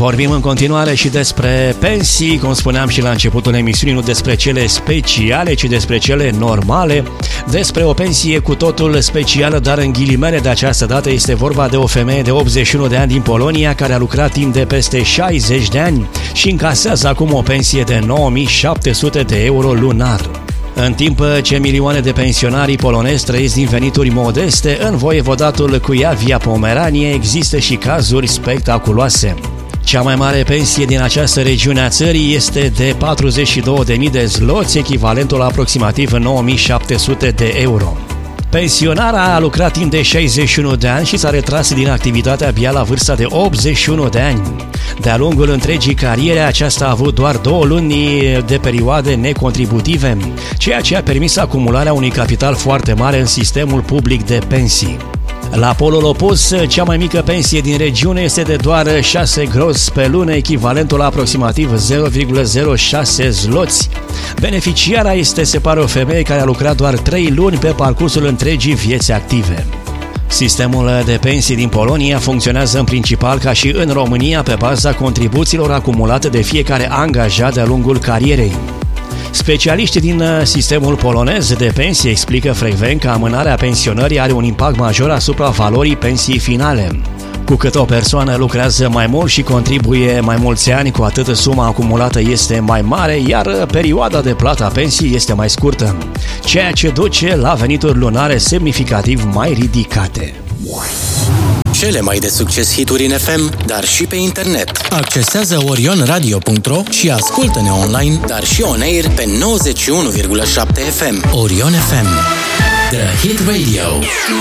Vorbim în continuare și despre pensii, cum spuneam și la începutul emisiunii, nu despre cele speciale, ci despre cele normale, despre o pensie cu totul specială, dar în ghilimele de această dată este vorba de o femeie de 81 de ani din Polonia care a lucrat timp de peste 60 de ani și încasează acum o pensie de 9.700 de euro lunar. În timp ce milioane de pensionari polonezi trăiesc din venituri modeste, în voievodatul Kujavia-Pomeranie există și cazuri spectaculoase. Cea mai mare pensie din această regiune a țării este de 42.000 de zloți, echivalentul la aproximativ 9.700 de euro. Pensionara a lucrat timp de 61 de ani și s-a retras din activitatea abia la vârsta de 81 de ani. De-a lungul întregii cariere, aceasta a avut doar 2 luni de perioade necontributive, ceea ce a permis acumularea unui capital foarte mare în sistemul public de pensii. La polul opus, cea mai mică pensie din regiune este de doar 6 grosz pe lună, echivalentul la aproximativ 0,06 zloți. Beneficiara este, se pare, o femeie care a lucrat doar 3 luni pe parcursul întregii vieți active. Sistemul de pensii din Polonia funcționează în principal ca și în România pe baza contribuțiilor acumulate de fiecare angajat de-a lungul carierei. Specialiștii din sistemul polonez de pensii explică frecvent că amânarea pensionării are un impact major asupra valorii pensiei finale. Cu cât o persoană lucrează mai mult și contribuie mai mulți ani, cu atât suma acumulată este mai mare, iar perioada de plată a pensiei este mai scurtă, ceea ce duce la venituri lunare semnificativ mai ridicate. Cele mai de succes hituri în FM, dar și pe internet. Accesează orionradio.ro și ascultă-ne online, dar și on-air pe 91,7 FM. Orion FM, The Hit Radio.